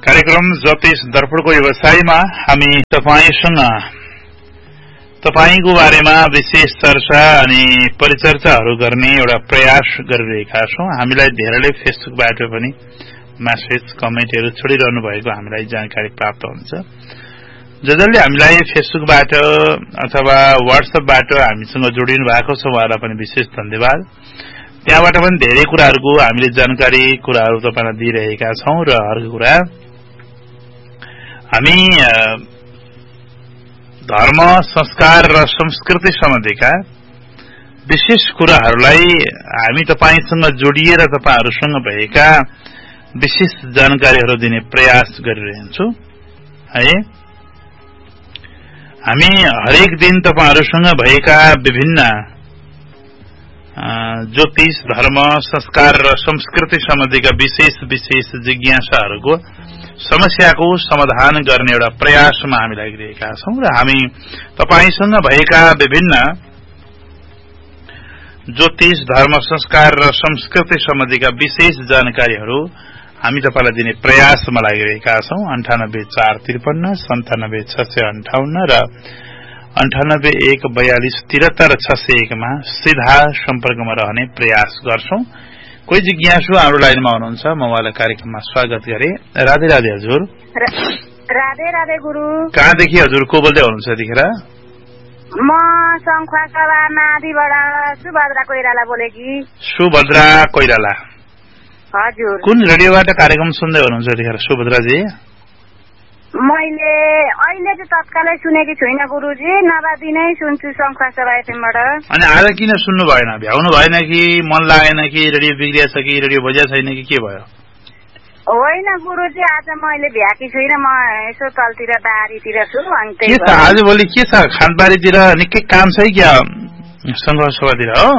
कार्यक्रम ज्योतिष दर्पणको व्यवसायमा हामी तपाईको बारेमा विशेष चर्चा अनि परिचर्चाहरू गर्ने एउटा प्रयास गरिरहेका छौं। हामीलाई धेरैले फेसबुकबाट पनि मेसेज कमेन्टहरू छोडिरहनु भएको हामीलाई जानकारी प्राप्त हुन्छ। जसले हामीलाई फेसबुकबाट अथवा व्हाट्सएपबाट हामीसँग जोडिनु भएको छ उहाँलाई पनि विशेष धन्यवाद। त्यहाँबाट पनि धेरै कुराहरूको हामीले जानकारी कुराहरू तपाईलाई दिइरहेका छौं र अर्को कुरा हामी धर्म संस्कार र संस्कृति सम्बन्धीका विशेष कुराहरूलाई हामी तपाईसँग जोडिएर तपाईहरुसँग भएका विशेष जानकारीहरू दिने प्रयास गरिरहेछौं है। हामी हरेक दिन तपाईहरुसँग भएका विभिन्न ज्योतिष धर्म संस्कार र संस्कृति सम्बन्धीका विशेष जिज्ञासाहरूको समस्याको समाधान गर्ने एउटा प्रयासमा हामी लागिरहेका छौं र हामी तपाईसँग भएका विभिन्न ज्योतिष धर्म संस्कार र संस्कृति सम्बन्धीका विशेष जानकारीहरू हामी तपाईलाई दिने प्रयासमा लागिरहेका छौं। 984553 97658 र 9814273601 मा सीधा सम्पर्कमा रहने प्रयास गर्छौं। कोही जिज्ञासु हाम्रो लाइनमा हुनुहुन्छ, म उहाँलाई कार्यक्रममा स्वागत गरे। राधे राधे हजुर। राधे राधे गुरु। कहाँदेखि हजुर को बोल्दै हुनुहुन्छ यतिखेर? म शंखुवासभा नादीबाट सुभद्रा कोइराला बोलेकी। सुभद्रा कोइराला हजुर। कुन रेडियोबाट कार्यक्रम सुन्दै हुनुहुन्छ यतिखेर सुभद्राजी? मैले अहिले चाहिँ तत्कालै सुनेकी छुइनँ गुरुजी, नभए दिनै सुन्छु शंखुवासभा एफएमबाट। अनि आज किन सुन्नु भएन? भ्याउनु भएन कि मन लागेन कि रेडियो बिग्रिएछ कि रेडियो बजिया छैन कि के भयो? होइन गुरुजी, आज मैले भ्याकी छुइनँ, म यसो तलतिर बारीतिर छु। अनि के छ आजभोलि के छ खानबारीतिर निकै काम छ क्या शंखुवासभातिर? हो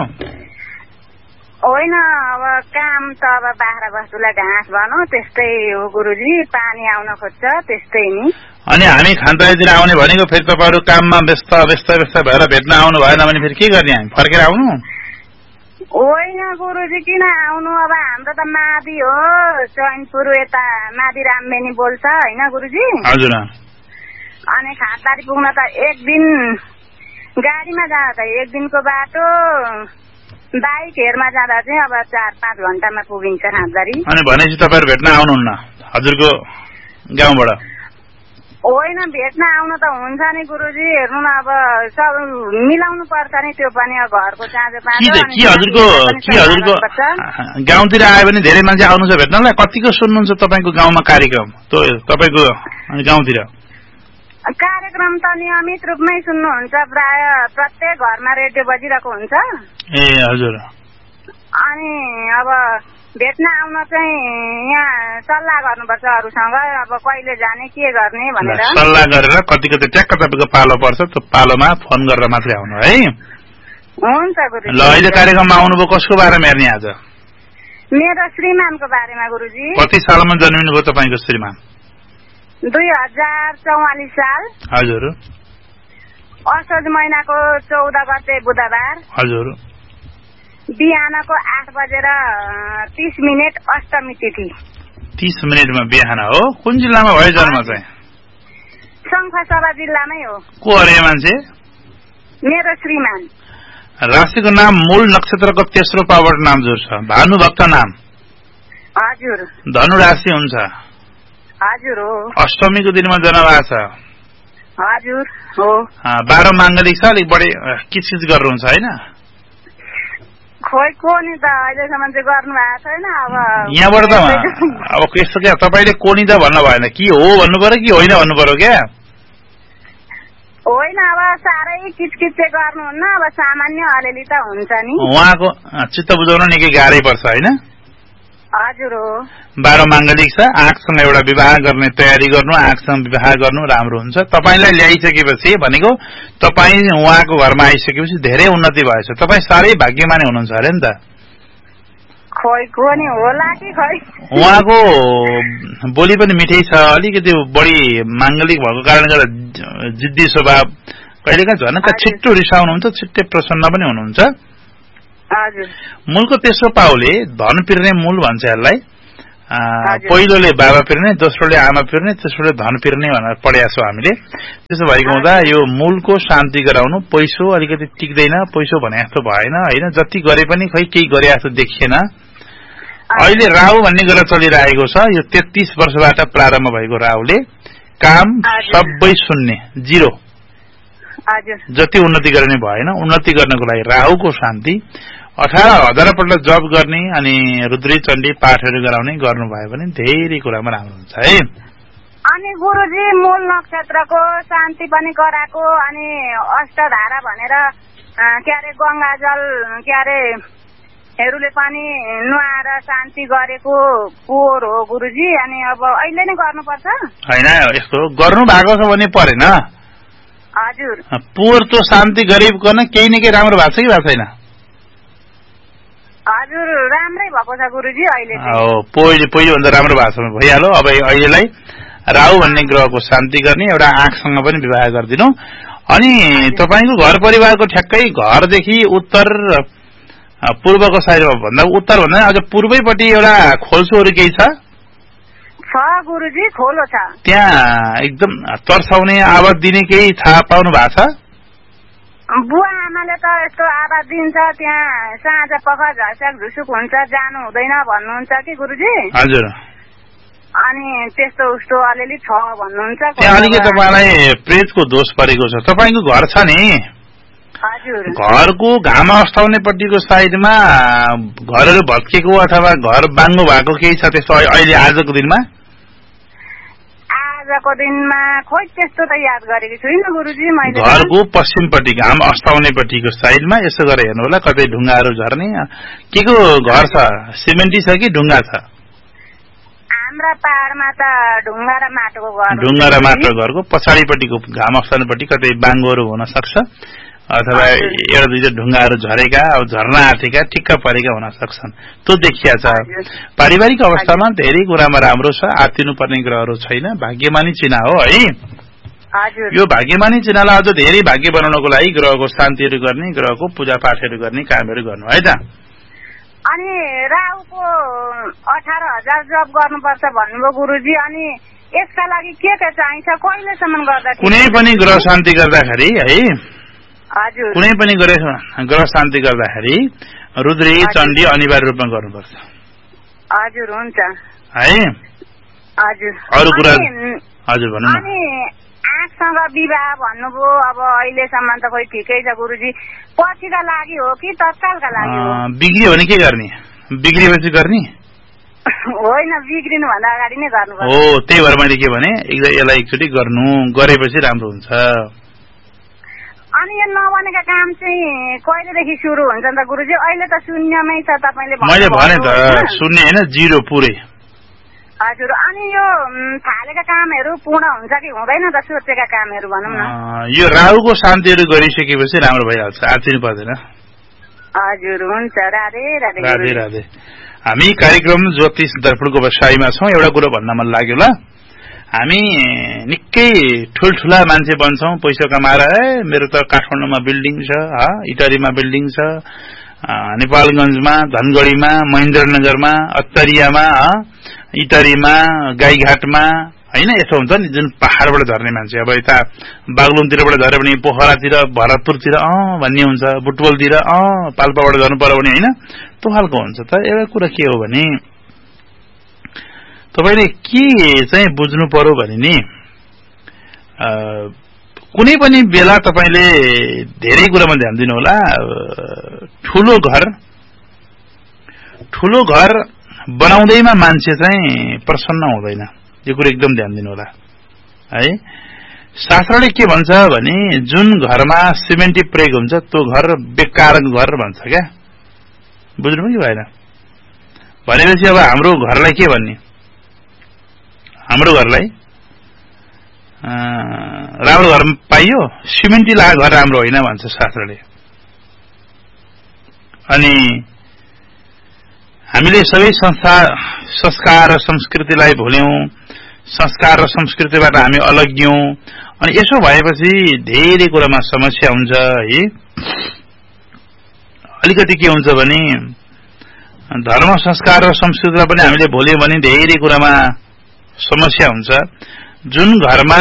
होइन, अब काम त अब बाख्रा बस्तुलाई घाँस भनौँ त्यस्तै हो गुरुजी, पानी आउन खोज्छ त्यस्तै नि। अनि हामी खानबारीतिर आउने भनेको फेरि तपाईहरु काममा व्यस्त भएर भेट्न आउनु भएन भने फेरि के गर्ने? हामी फर्केर आउनु? होइन गुरुजी, किन आउनु, अब हाम्रो त मादी हो, चैनपुर यता मादी रामबेनी बोल्छ होइन गुरुजी? हजुर। अनि खानबारी पुग्न त एक दिन गाडीमा जाँदा त एक दिनको बाटो, बाइकहरुमा जाँदा चाहिँ अब 4-5 घण्टामा पुगिन्छ खानबारी। अनि भनेपछि तपाईहरु भेट्न आउनुहुन्न हजुरको गाउँबाट? होइन, भेट्न आउन त हुन्छ नि गुरुजी, हेर्नु न अब सब मिलाउनु पर्छ नि, त्यो पनि घरको चाँजो पाँजो। के हजुरको गाउँतिर आयो भने धेरै मान्छे आउनुहुन्छ भेट्नलाई? कतिको सुन्नुहुन्छ तपाईको गाउँमा कार्यक्रम तपाईको गाउँतिर? कार्यक्रम त नियमित रूपमै सुन्नुहुन्छ, प्राय प्रत्येक घरमा रेडियो बजिरहेको हुन्छ। ए हजुर। अनि अब भेट्न आउन चाहिँ यहाँ सल्लाह गर्नुपर्छ अरूसँग, अब कहिले जाने के गर्ने भनेर सल्लाह गरेर कतिको त ट्याक्क तपाईको पालो पर्छ, त्यो पालोमा फोन गरेर मात्रै आउनु है। हुन्छ गुरुजी। ल अहिले कार्यक्रममा आउनुभयो, कसको बारेमा हेर्ने आज? मेरो श्रीमानको बारेमा गुरुजी। कति सालमा जन्मिनुभयो तपाईको श्रीमान? 2044 साल। हजुर। असोज महिनाको 14 गते बुधबार। हजुर। बिहानको 8:30 अष्टमी तिथि। 30 मिनेटमा बिहान हो। कुन जिल्लामा भयो जन्म चाहिँ? शंखुवासभा जिल्लामै हो। को अरे मान्छे? मेरो श्रीमान। राशिको नाम मूल नक्षत्रको तेस्रो पावट नाम जोड छ, भानुभक्त नाम। हजुर। धनु राशि हुन्छ। हजुर हो। अष्टमीको दिनमा जन्म भएको छ। हजुर हो। 12 माङ्गलिक छ, अलिक बढी किचकिच गर्नुहुन्छ होइन? खोइ को नि त अहिलेसम्म चाहिँ गर्नु भएको छैन। अब यहाँबाट त अब यस्तो क्या तपाईले कोनी त भन्नु भएन, कि हो भन्नु पर्यो कि होइन भन्नु पर्यो क्या? होइन, अब साह्रै किचकिच चाहिँ गर्नुहुन्न, अब सामान्य अलिअलि त हुन्छ नि। उहाँको चित्त बुझाउन निकै गाह्रै पर्छ होइन? हजुर हो। 12 माङ्गलिक छ, आँखसँग एउटा विवाह गर्ने तयारी गर्नु, आँखसँग विवाह गर्नु राम्रो हुन्छ। तपाईलाई ल्याइसकेपछि भनेको तपाई उहाँको घरमा आइसकेपछि धेरै उन्नति भएछ, तपाई साह्रै भाग्यमानी हुनुहुन्छ अरे नि त? खोइ को नि होला कि खै। उहाँको बोली पनि मिठै छ, अलिकति बढी माङ्गलिक भएको कारणले गर्दा जिद्दी स्वभाव, कहिलेकाहीँ झनक्क छिट्टो रिसाउनुहुन्छ, छिट्टै प्रसन्न पनि हुनुहुन्छ। हजुर। मूलको तेस्रो पाउले धन पिर्ने मूल भन्छ यसलाई। पहिलोले बाबा पिर्ने, दोस्रोले आमा पिर्ने, तेस्रोले धन पिर्ने भनेर पढेका छौँ हामीले। त्यसो भएको हुँदा यो मूलको शान्ति गराउनु, पैसो अलिकति टिक्दैन, पैसो भने जस्तो भएन होइन, जति गरे पनि खै केही गरे जस्तो देखिएन। अहिले राहु भन्ने कुरा चलिरहेको छ। यो 33 वर्षबाट प्रारम्भ भएको राहुले काम सबै शून्य, जिरो, जति उन्नति गर्ने भएन। उन्नति गर्नको लागि राहुको शान्ति 18,000 पल्ट जप गर्ने अनि रुद्री चण्डी पाठहरू गराउने गर्नुभयो भने धेरै कुरामा राम्रो हुन्छ है। अनि गुरुजी मूल नक्षत्रको शान्ति पनि गराएको, अनि अष्टधारा भनेर के अरे गंगाजल के अरे हरूले पनि नुहाएर शान्ति गरेको पोहोर हो गुरुजी। अनि अब अहिले नै गर्नुपर्छ होइन? यस्तो गर्नु भएको छ भने परेन हजुर। पोहोर त शान्ति गरिकन केही न केही राम्रो भएको छ कि भएको छैन? हजुर राम्रै भएको छ गुरुजी अहिले। पहिलो भन्दा राम्रो भएको छ भइहाल्यो। अब अहिलेलाई राहु भन्ने ग्रहको शान्ति गर्ने, एउटा आँखसँग पनि विवाह गरिदिनु। अनि तपाईको घर परिवारको ठ्याक्कै घरदेखि उत्तर पूर्वको साइडमा भन्दा उत्तर भन्दा अझ पूर्वैपट्टि एउटा खोल्सोहरू केही छ गुरुजी? खोलो छ त्यहाँ, एकदम तर्साउने आवाज दिने केही थाहा पाउनु भएको छ? बुवा आमाले त यस्तो आवाज दिन्छ, त्यहाँ साँझ पख झस्याक झुसुक हुन्छ, जानु हुँदैन भन्नुहुन्छ कि गुरुजी। हजुर। अनि त्यस्तो उस्तो अलिअलि छ भन्नुहुन्छ। त्यहाँ अलिकति तपाईँलाई प्रेतको दोष परेको छ। तपाईँको घर छ नि, हजुर, घरको घाम अस्ताउनेपट्टिको साइडमा घरहरू भत्केको अथवा घर बाङ्गो भएको केही छ त्यस्तो अहिले आजको दिनमा? आजको दिनमा खोइ त्यस्तो त याद गरेको छुइनँ गुरुजी मैले। घरको पश्चिमपट्टि घाम अस्ताउनेपट्टिको साइडमा यसो गरेर हेर्नु होला, कतै ढुङ्गाहरू झर्ने। के को घर छ? सिमेन्टी छ कि ढुङ्गा छ? हाम्रा पहाडमा त ढुङ्गा र माटोको घर। ढुङ्गा र माटो घरको पछाडिपट्टिको घाम अस्ताउनेपट्टि कतै बाङ्गोहरू हुन सक्छ, अथवा एउटा दुईटा ढुङ्गाहरू झरेका, अब झर्न आँटेका, ठिक्क परेका हुन सक्छन्। त्यो देखिया छ। पारिवारिक अवस्थामा धेरै कुरामा राम्रो छ। आत्तिनु पर्ने ग्रहहरू छैन। भाग्यमानी चिन्ह हो है। यो भाग्यमानी चिन्हलाई अझ धेरै भाग्य बनाउनको लागि ग्रहको शान्तिहरू गर्ने, ग्रहको पूजा पाठहरू गर्ने कामहरू गर्नु है त। अनि राहुको 18,000 जप गर्नुपर्छ भन्नुभयो गुरुजी। अनि यसका लागि के चाहिन्छ, कहिलेसम्म गर्दा? कुनै पनि ग्रह शान्ति गर्दाखेरि है, हजुर, कुनै पनि ग्रह शान्ति गर्दाखेरि रुद्री चण्डी अनिवार्य रूपमा गर्नुपर्छ। हजुर हुन्छ है। हजुर। अरू कुरा हजुर भन्नु न। अनि आँखसँग विवाह भन्नुभयो, अब अहिलेसम्म त खोइ ठिकै छ गुरुजी। पछिका लागि हो कि तत्कालका लागि हो? बिग्रियो भने के गर्ने? बिग्रिएपछि गर्ने होइन, बिग्रिनु भन्दा अगाडि नै गर्नुपर्छ। हो, त्यही भएर मैले के भने यसलाई एकचोटि गर्नु, गरेपछि राम्रो हुन्छ। अनि यो नबनेका काम चाहिँ कहिलेदेखि सुरु हुन्छ त गुरुजी? अहिले त शून्यमै छ तपाईँले मैले भने त, शून्य होइन, जिरो पुरै। हजुर। अनि यो थालेका कामहरू पूर्ण हुन्छ कि हुँदैन त, सोचेका कामहरू भनौँ न? यो राहुको शान्तिहरू गरिसकेपछि राम्रो भइहाल्छ, आत्तिनु पर्दैन। हजुर हुन्छ। राधे राधे। राधे राधे। हामी कार्यक्रम ज्योतिष दर्पणको बसाइमा छौँ। एउटा कुरो भन्न मन लाग्यो ल, हामी निकै ठुल्ठुला मान्छे बन्छौँ पैसा कमाएर। मेरो त काठमाडौँमा बिल्डिङ छ, इटरीमा बिल्डिङ छ, नेपालगञ्जमा, धनगढीमा, महेन्द्रनगरमा, अत्तरियामा, इटरीमा, गाईघाटमा होइन। यसो हुन्छ नि, जुन पहाडबाट झर्ने मान्छे। अब यता बागलुङतिरबाट झऱ्यो भने पोखरातिर, भरतपुरतिर भन्ने हुन्छ, बुटवलतिर पाल्पाबाट झर्नु पर्यो भने होइन, त्यो खालको हुन्छ। त एउटा कुरा के हो भने तपाईले के चाहिँ बुझ्नु पर्यो भने नि, कुनै पनि बेला तपाईले धेरै कुरामा ध्यान दिनु होला। ठुलो घर बनाउँदैमा मान्छे चाहिँ प्रसन्न हुँदैन, यो कुरा एकदम ध्यान दिनु होला है। शास्त्रले के भन्छ भने जुन घरमा सिमेन्टी प्रयोग हुन्छ त्यो घर बेकार घर भन्छ क्या। बुझ्नु कि भएन? भनेपछि अब हाम्रो घरलाई के भन्ने? हाम्रो घरलाई राम्रो घर पाइयो, सिमेन्टी लागेको घर राम्रो होइन भन्छ शास्त्रले। अनि हामीले सबै संस्कार र संस्कृतिलाई भुल्यौं, संस्कार र संस्कृतिबाट हामी अलग्यौं। अनि यसो भएपछि धेरै कुरामा समस्या हुन्छ है। अलिकति के हुन्छ भने धर्म संस्कार र संस्कृतिलाई पनि हामीले भोल्यौं भने धेरै कुरामा समस्या हुन्छ। जुन घरमा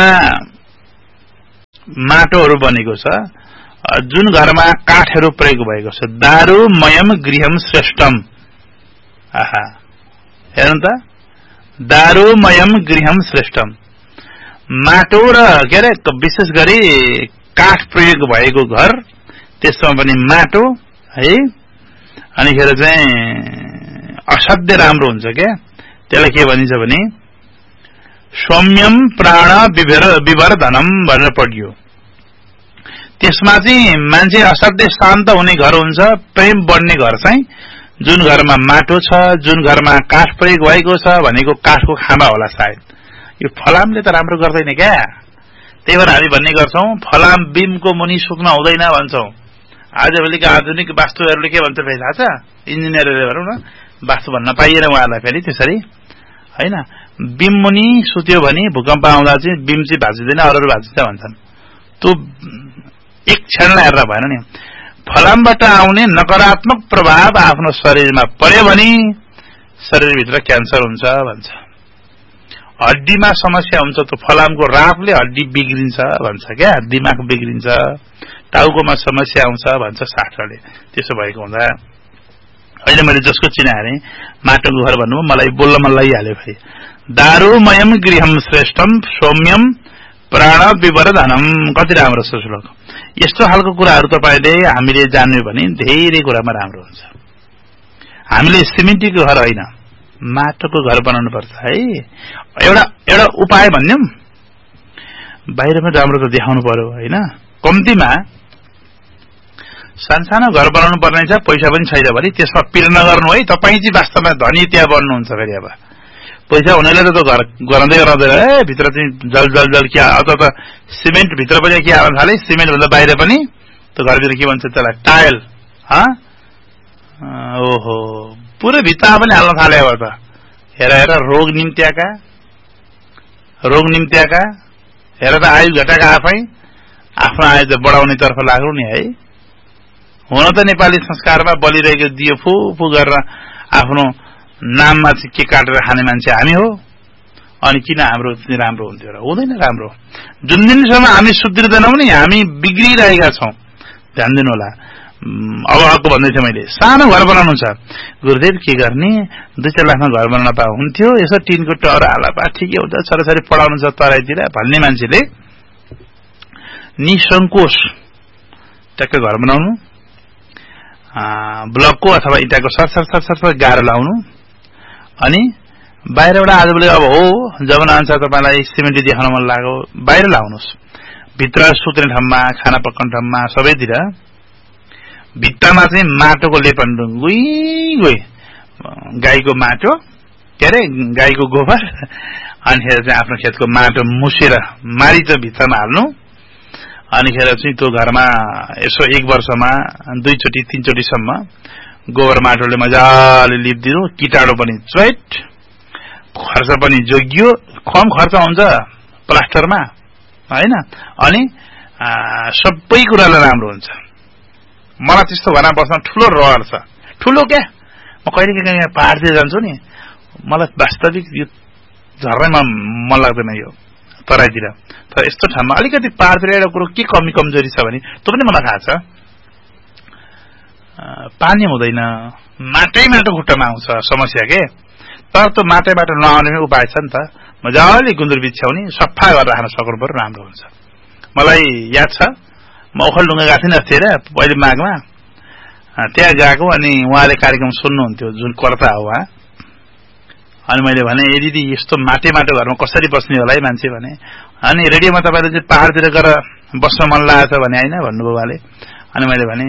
माटोहरू बनेको छ, जुन घरमा काठहरू प्रयोग भएको छ, दारुमयम गृहम श्रेष्ठम। आहा, हेर्नु त, दारुमयम गृहम श्रेष्ठम। माटो र के अरे विशेष गरी काठ प्रयोग भएको घर, त्यसमा पनि माटो है, अनिखेर चाहिँ असाध्य राम्रो हुन्छ क्या। त्यसलाई के भनिन्छ भने सौम्यम प्राण विवर्धनम भनेर पढियो। त्यसमा चाहिँ मान्छे असाध्य शान्त हुने घर हुन्छ, प्रेम बढ्ने घर चाहिँ जुन घरमा माटो छ, जुन घरमा काठ प्रयोग भएको छ भनेको काठको खामा होला सायद। यो फलामले त राम्रो गर्दैन क्या। त्यही भएर हामी भन्ने गर्छौं फलाम बिमको मुनि सुक्न हुँदैन भन्छौं। आजभोलिका आधुनिक वास्तुहरूले के भन्छ फेरि थाहा छ? इन्जिनियरहरूले भनौँ न, वास्तु भन्न पाइएन उहाँहरूलाई फेरि त्यसरी हैन। बिम मुनि सुत्यो भने भूकम्प आउँदा चाहिँ बिम चाहिँ भाँचिँदैन, अरूहरू भाँचिन्छ भन्छन्। त्यो एक क्षणलाई हेरेर भएन नि। फलामबाट आउने नकारात्मक प्रभाव आफ्नो शरीरमा पर्यो भने शरीरभित्र क्यान्सर हुन्छ भन्छ। हड्डीमा समस्या हुन्छ, त्यो फलामको रापले हड्डी बिग्रिन्छ भन्छ क्या, दिमाग बिग्रिन्छ, टाउकोमा समस्या आउँछ भन्छ शास्त्रले। त्यसो भएको हुँदा अहिले मैले जसको चिनाएँ माटोको घर भन्नु मलाई बोल्न मन लागिहाल्यो। फेरि दारुमयम गृहम श्रेष्ठम सौम्यम प्राण विवर्धनम। कति राम्रो छ श्लोक। यस्तो खालको कुराहरू तपाईले हामीले जान्यौ भने धेरै कुरामा राम्रो हुन्छ। हामीले सिमेन्टको घर होइन, माटोको घर बनाउनु पर्छ है। एउटा उपाय भन्यौं, बाहिरमा राम्रो त देखाउनु पर्यो हैन। कम्तीमा सानो घर बनाउनु पर्ने छ, पैसा पनि छैन भने त्यसमा पिर नगर्नु है। तपाई चाहिँ वास्तवमा धनी त्यहाँ बन्नुहुन्छ। फेरि अब पैसा हुनेले त घर गराउँदै गराउँदैन, भित्र चाहिँ जल जल जल क्या, अथवा त सिमेन्ट भित्र पनि के आउन थाले, सिमेन्ट भन्दा बाहिर पनि त्यो घरभित्र के भन्छ त्यसलाई टाइल। ओहो, पुरै भित्ता पनि हाल्न थाले अब त। हेर हेर रोग निम्त्याका हेर त आयु घटाएका आफै आफ्नो आयु त बढाउने तर्फ लाग्नु नि है। हुन त नेपाली संस्कारमा बलिरहेको दियो फु गरेर आफ्नो नाममा चाहिँ के काटेर खाने मान्छे हामी हो। अनि किन हाम्रो राम्रो हुन्थ्यो र? हुँदैन राम्रो। जुन दिनसम्म हामी सुध्रिँदैनौँ नि हामी बिग्रिरहेका छौं। ध्यान दिनु होला। अब भन्दैछ मैले सानो घर बनाउनु छ, गुरुदेव के गर्ने, 2-4 लाखमा घर बनाउन पा हुन्थ्यो, यसो टिनको टहर हाला पा ठिकै हुन्छ, छोराछोरी पढाउनु छ तराईतिर भन्ने मान्छेले निसंकोच टक्क घर बनाउनु, ब्लकको अथवा इँटाको सरसर गाह्रो लाउनु, अनि बाहिरबाट आजभोलि अब हो जमाना अनुसार तपाईलाई सिमेन्ट देखाउन मन लाग्यो बाहिर लाउनुस्। भित्र सुत्ने ठाउँमा, खाना पकाउने ठाउँमा सबैतिर भित्तामा चाहिँ माटोको लेपन गुई गाईको माटो के अरे गाईको गोबर, अनिखेर चाहिँ आफ्नो खेतको माटो मुसेर मारी चाहिँ भित्तामा हाल्नु। अनिखेर चाहिँ त्यो घरमा यसो 1 वर्षमा 2 चोटि 3 चोटिसम्म गोबर माटोले मजाले लिपिदिनु। कीटाणु पनि चैट, खर्च पनि जोगियो। कम खर्च हुन्छ प्लास्टरमा हैन, अनि सबै कुरालाई राम्रो हुन्छ। मलाई त्यस्तो घरमा बस्न ठुलो रहर छ। ठुलो क्या, म कहिले कहिले पहाडतिर जान्छु नि, मलाई वास्तविक यो झर्नैमा मन लाग्दैन यो तराईतिर। तर यस्तो ठाउँमा अलिकति पहाडतिर एउटा कुरो के कमी कमजोरी छ भने त्यो पनि मलाई थाहा छ, पानी हुँदैन, माटो खुट्टामा आउँछ समस्या के। तर त्यो माटोबाट नआउने उपाय छ नि त। मजाले गुन्द्रुक बिछ्याउने, सफा गरेर राख्न सक्नु पर्यो, राम्रो हुन्छ। मलाई याद छ म ओखलढुङ्गा गएको थिएँ अस्ति पहिले माघमा, त्यहाँ गएको अनि उहाँले कार्यक्रम सुन्नुहुन्थ्यो जुन कर्ता हो उहाँ। अनि मैले भने ए दिदी यस्तो माटो घरमा कसरी बस्ने होला है मान्छे भने। अनि रेडियोमा तपाईले चाहिँ पहाडतिर गएर बस्न मन लागेछ भने हैन भन्नुभयो उहाँले। अनि मैले भने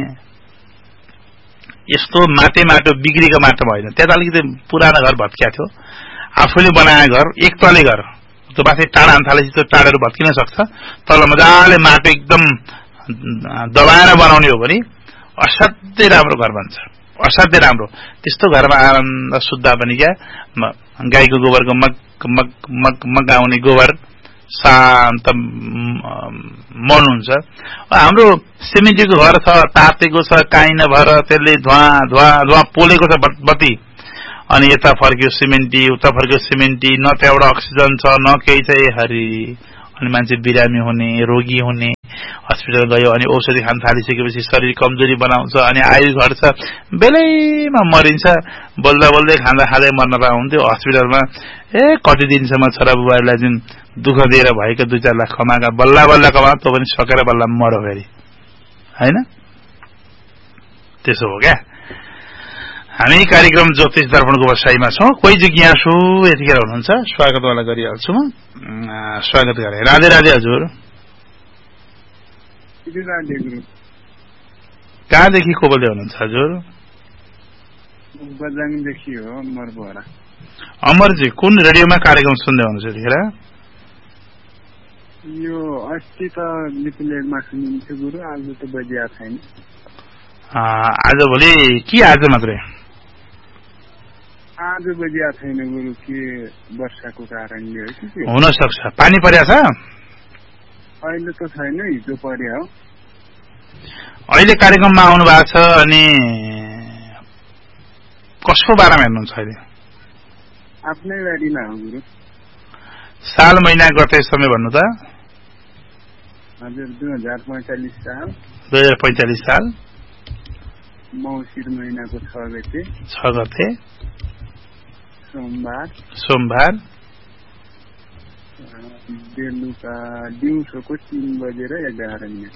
यस्तो माटो बिग्रेको माटो भएन, त्यहाँ त अलिकति पुरानो घर भत्किया थियो, आफूले बनाए घर, एक तले घर, त्यो माथि टाढा आउन थालेपछि त्यो टाढाहरू भत्किन सक्छ। तल मजाले माटो एकदम दबाएर बनाउने हो भने असाध्यै राम्रो घर बन्छ, असाध्यै राम्रो। त्यस्तो घरमा आनन्द शुद्ध पनि क्या, गाईको गोबरको मग मग मग मग आउने गोबर शान्त मन हुन्छ। हाम्रो सिमेन्टको घर छ, तातेको छ, काइन भएर त्यसले धुवा पोलेको छ बत्ती, अनि यता फर्क्यो सिमेन्टी उता फर्क्यो सिमेन्टी न त्यहाँबाट अक्सिजन छ न केही छ हरि अनि मान्छे बिरामी हुने रोगी हुने हस्पिटल गयो अनि औषधि खान थालिसकेपछि शरीर कमजोरी बनाउँछ अनि आयु घट्छ बेलैमा मरिन्छ बोल्दा बोल्दै खाँदा खाँदै मर्न पा हुन्थ्यो हस्पिटलमा कति दिनसम्म छोरा बुबालाई जुन दुःख दिएर भएको 2-4 लाख कमाएका बल्ला बल्ला कमा त पनि सकेर बल्ला मरो फेरि हैन त्यसो हो क्या हामी कार्यक्रम ज्योतिष दर्पणको बसाइमा छौं कोही जिज्ञासु यतिखेर हुनुहुन्छ स्वागत वाला गरिहाल्छु म स्वागत गरे राधे राधे हजुर कहाँदेखि को बोल्दै हुनुहुन्छ हजुर बजाङदेखि हो मरबोरा अमरजी कुन रेडियोमा कार्यक्रम सुन्दै हुनुहुन्छ यतिखेर यो अस्ति त लिपिलेडमा सुनिन्थ्यो गुरु आज त बजिया छैन आज भोलि कि आज मात्रै आज बजिया छैन गुरु के वर्षाको कारणले हो कि हुन सक्छ पानी पर्या छ अहिले त छैन हिजो पर्या हो अहिले कार्यक्रममा आउनु भएको छ अनि कसको बारेमा हेर्नुहुन्छ अहिले आफ्नै बारीमा हो गुरु साल महिना गते समय भन्नु त हजुर 2045 साल 2045 साल मौसिर महिनाको 6 गते सोमबार बेलुका दिउँसोको 3:11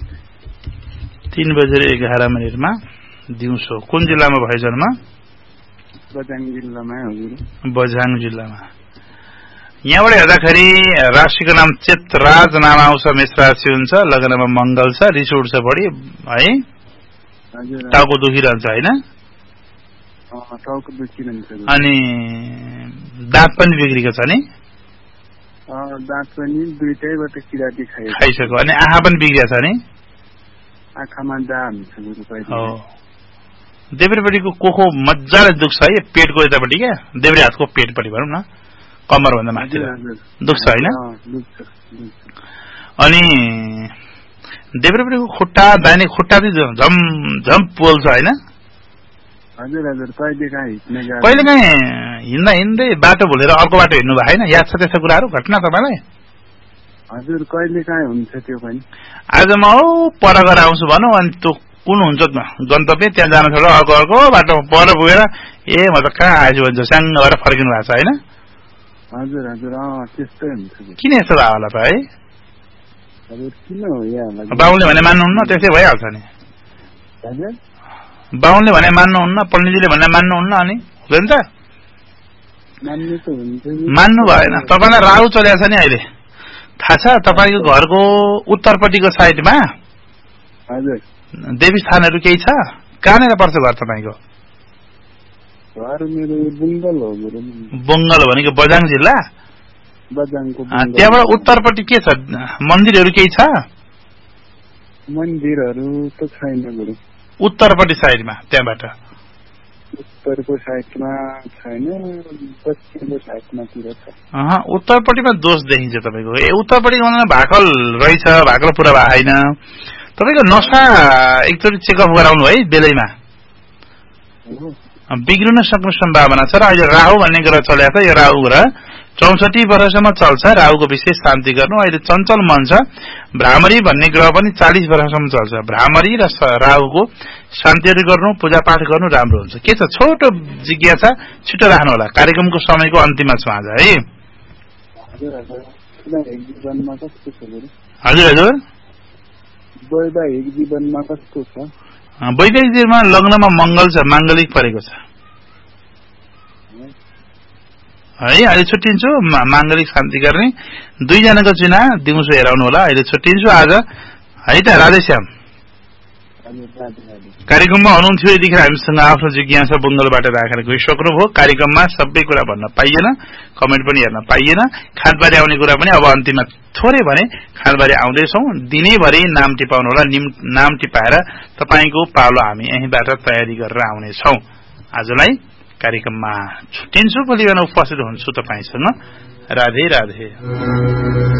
3:11 दिउँसो कुन जिल्लामा भयो जन्म बझाङ जिल्लामा हो गुरु बझाङ जिल्लामा यहाँबाट हेर्दाखेरि राशिको नाम चितराज नाम आउँछ मेष राशि हुन्छ लग्नमा मंगल छ रिस उठ्छ बढी है टाउको दुखिरहन्छ हैन टाउको दुखिरहन्छ अनि दाँत पनि बिग्रेको छ नि दाँत पनि दुईटैबाट किराती खाइसक्यो अनि आँखा पनि बिग्रेको छ नि आँखामा दाम छ गुरु हो देब्रेपट्टिको कोखो मजाले दुख्छ है पेटको यतापट्टि क्या देब्रे हातको पेटपट्टि भनौँ न कम्मर भन्दा माथि दुख्छ हैन अनि देब्रेपट्टिको खुट्टा दाहिने खुट्टा चाहिँ झम पोल्छ हैन हजुर हजुर कहिले काहीँ हिँड्दै बाटो भुलेर अर्को बाटो हिँड्नु भएको हैन याद छ त्यस्ता कुराहरू घटना तपाईलाई हजुर कहिले काहीँ हुन्छ त्यो पनि आज म पर गएर आउँछु भनौँ अनि त्यो कुन हुन्छ गन्तव्य त्यहाँ जान छोडेर अर्को बाटो पर पुगेर म त कहाँ आएछु भन्छ साङ्ग भएर फर्किनु भएको छ हैन हजुर हजुर त्यस्तै हुन्छ किन यस्तो भयो होला त है हजुर किन हो यहाँ बाउले भने मान्नुहुन्न त्यसै भइहाल्छ नि हजुर बाउले भने मान्नुहुन्न पण्डितजीले भने मान्नुहुन्न अनि हुँदैन त मान्नु भएन तपाईलाई राहु चलेको छ नि अहिले थाहा छ तपाईको घरको उत्तरपट्टिको साइडमा हजुर देवी स्थानहरू केही छ कहाँनिर पर्छ घर तपाईको बंगल भनेको बझाङ जिल्ला त्यहाँबाट उत्तरपट्टि के छ मन्दिरहरू केही छ मन्दिरहरू त छैन गुरु उत्तरपट्टि साइडमा त्यहाँबाट उत्तरको साइडमा छैन पश्चिमको साइडमा तिर छ उत्तरपट्टिमा दोष देखिन्छ तपाईको उत्तरपट्टि भाकल रहेछ भाकल पुरा भएन तपाईको नसा एकचोटि चेकअप गराउनु है बेलैमा बिग्रिन सक्ने सम्भावना छ र अहिले राहु भन्ने ग्रह चलेको छ यो राहु ग्रह 64 वर्षसम्म चल्छ राहुको विशेष शान्ति गर्नु अहिले चञ्चल मन छ भ्रामरी भन्ने ग्रह पनि 40 वर्षसम्म चल्छ भ्रामरी र राहुको शान्तिहरू गर्नु पूजापाठ गर्नु राम्रो हुन्छ के छ छोटो जिज्ञासा छिटो राख्नु होला कार्यक्रमको समयको अन्तिममा छ आज है हजुर हजुर वैवाहिक जीवनमा कस्तो छ वैवाहिक जीवनमा लग्नमा मंगल छ मांगलिक परेको छ है अहिले छुट्टिन्छु मांगलिक शान्ति गर्ने 2 जनाको चुना दिउँसो हेराउनु होला अहिले छुट्टिन्छु आज है त राधेश्याम कार्यक्रममा हुनुहुन्थ्यो यतिखेर हामीसँग आफ्नो जिज्ञासा बंगलबाट राखेर गइसक्नुभयो कार्यक्रममा सबै कुरा भन्न पाइएन कमेन्ट पनि हेर्न पाइएन खानबारी आउने कुरा पनि अब अन्तिममा थोरै भने खानबारी आउँदैछौं दिनैभरि नाम टिपाउनु होला नाम टिपाएर तपाईको पालो हामी यहीँबाट तयारी गरेर आउने छौं आजलाई कार्यक्रममा छुट्टिन्छु भोलि बिहान उपस्थित हुन्छु तपाईसँग राधे राधे